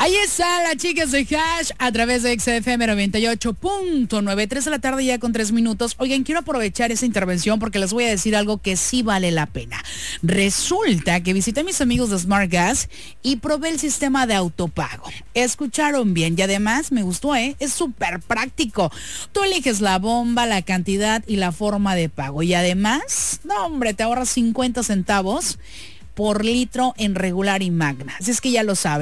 Ahí está la chicas de Hash a través de XFM 98.9, 3 de la tarde ya con 3 minutos. Oigan, quiero aprovechar esa intervención porque les voy a decir algo que sí vale la pena. Resulta que visité a mis amigos de Smart Gas y probé el sistema de autopago. Escucharon bien y además me gustó, es súper práctico. Tú eliges la bomba, la cantidad y la forma de pago. Y además, no hombre, te ahorras 50 centavos por litro en regular y magna. Así es que ya lo saben.